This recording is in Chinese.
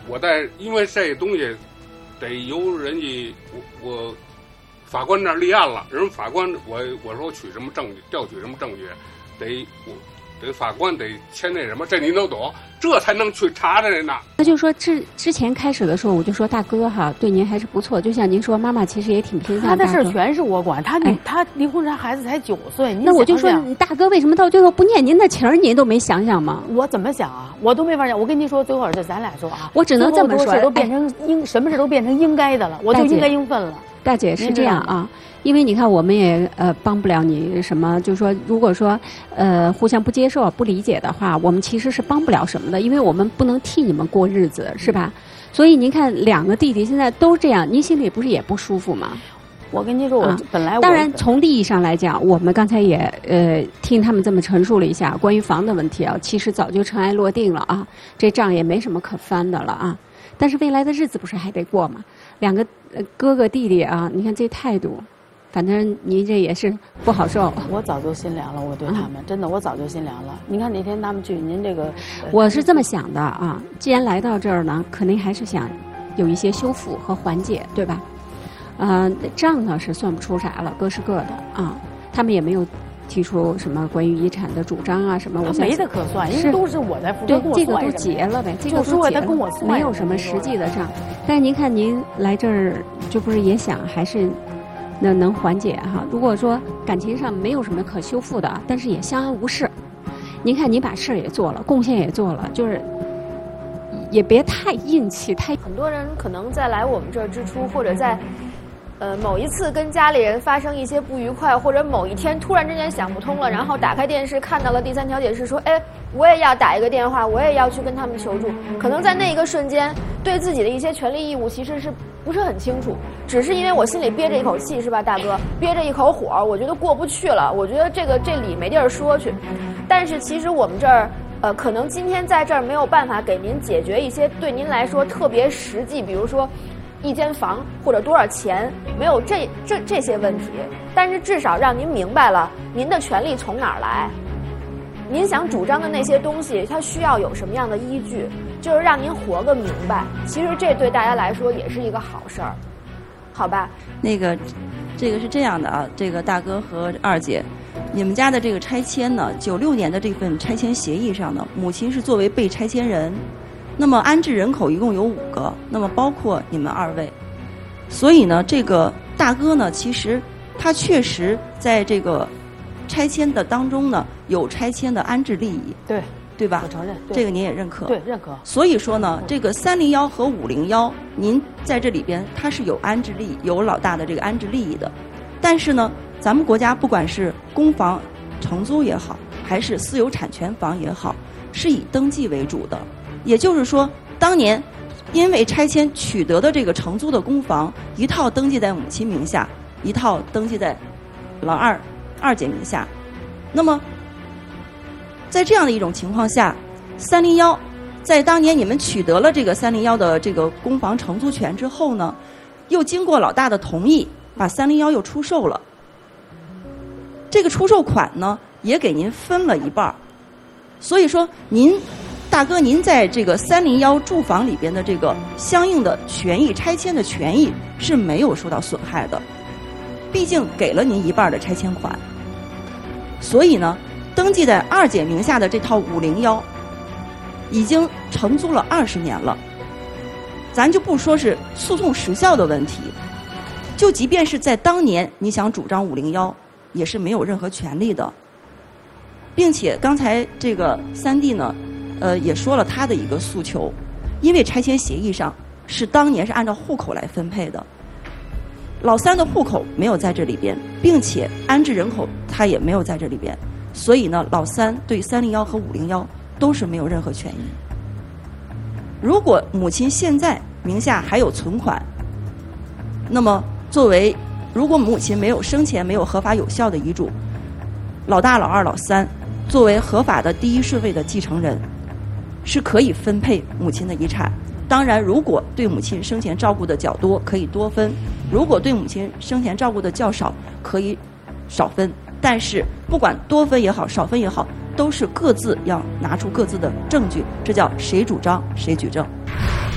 我因为这东西得由人家我法官那儿立案了，人法官我说取什么证据，调取什么证据，得法官得签那什么，这您都懂，这才能去查这呢。 那就说之前开始的时候，我就说大哥哈，对您还是不错。就像您说，妈妈其实也挺偏向大哥。 他的事全是我管，他离婚时孩子才9岁。 那我就说，你大哥为什么到最后不念您的情儿，您都没想想吗？ 我怎么想啊？我都没法想。我跟您说，最后是咱俩说啊， 我只能这么说， 都变成什么事都变成应该的了，我就应该应分了。 大姐是这样啊，因为你看我们也帮不了你什么，就是说如果说互相不接受不理解的话，我们其实是帮不了什么的，因为我们不能替你们过日子，是吧？所以您看2个弟弟现在都这样，您心里不是也不舒服吗？ 我跟您说，我本来当然从利益上来讲，我们刚才也听他们这么陈述了一下关于房的问题啊，其实早就尘埃落定了啊，这账也没什么可翻的了啊。但是未来的日子不是还得过吗？2个哥哥弟弟啊，你看这态度，反正您这也是不好受。 我早就心凉了，我对他们真的，我早就心凉了。你看那天他们去您这个， 我是这么想的啊，既然来到这儿呢，肯定还是想有一些修复和缓解，对吧？账呢是算不出啥了，各是各的啊，他们也没有提出什么关于遗产的主张啊什么，我没得可算，因为都是我在负责。 对，这个都结了呗，这个都结了，没有什么实际的账。但是您看您来这儿，就不是也想还是能缓解哈？如果说感情上没有什么可修复的，但是也相安无事。您看您把事儿也做了，贡献也做了，就是也别太硬气， 很多人可能在来我们这儿之初，或者在某一次跟家里人发生一些不愉快，或者某一天突然之间想不通了，然后打开电视看到了第3条解释，说哎，我也要打一个电话，我也要去跟他们求助。可能在那一个瞬间，对自己的一些权利义务其实是不是很清楚，只是因为我心里憋着一口气，是吧，大哥，憋着一口火，我觉得过不去了，我觉得这理没地儿说去。但是其实我们这儿可能今天在这儿没有办法给您解决一些对您来说特别实际，比如说一间房或者多少钱，没有这些问题，但是至少让您明白了您的权利从哪儿来，您想主张的那些东西它需要有什么样的依据，就是让您活个明白。其实这对大家来说也是一个好事儿，好吧？ 这个是这样的啊，这个大哥和二姐，你们家的这个拆迁呢，96年的这份拆迁协议上呢，母亲是作为被拆迁人。那么安置人口一共有5个，那么包括你们2位，所以呢，这个大哥呢，其实他确实在这个拆迁的当中呢，有拆迁的安置利益，对吧？ 我承认， 这个您也认可， 对，认可。 所以说呢，这个301和501，您在这里边它是有安置利益，有老大的这个安置利益的，但是呢，咱们国家不管是公房承租也好，还是私有产权房也好，是以登记为主的。也就是说，当年因为拆迁取得的这个承租的公房，一套登记在母亲名下，一套登记在老二姐名下。那么，在这样的一种情况下，301在当年你们取得了这个301的这个公房承租权之后呢，又经过老大的同意，把301又出售了。这个出售款呢，也给您分了一半。所以说，大哥，您在这个301住房里边的这个相应的权益，拆迁的权益是没有受到损害的，毕竟给了您一半的拆迁款。所以呢，登记在二姐名下的这套501，已经承租了20年了。咱就不说是诉讼时效的问题，就即便是在当年你想主张501，也是没有任何权利的。并且刚才这个3弟呢，也说了他的一个诉求，因为拆迁协议上是当年是按照户口来分配的，老3的户口没有在这里边，并且安置人口他也没有在这里边，所以呢，老3对301和501都是没有任何权益。如果母亲现在名下还有存款，那么如果母亲没有生前没有合法有效的遗嘱，老大、老二、老3作为合法的第一顺位的继承人，是可以分配母亲的遗产。当然，如果对母亲生前照顾的较多，可以多分；如果对母亲生前照顾的较少，可以少分。但是，不管多分也好，少分也好，都是各自要拿出各自的证据，这叫谁主张谁举证。